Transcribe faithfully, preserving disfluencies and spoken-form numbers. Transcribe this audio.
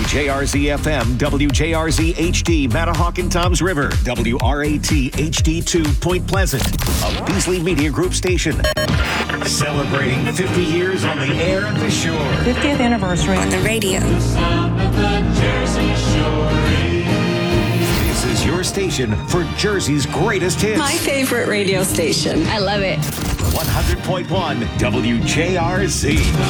J R Z F M, W J R Z H D, Matahawk and Toms River, W R A T H D two, Point Pleasant, a Beasley Media Group station. Celebrating fifty years on the air and the shore. fiftieth anniversary on the radio. The sound of the Jersey Shore. This is your station for Jersey's greatest hits. My favorite radio station. I love it. one hundred point one W J R Z.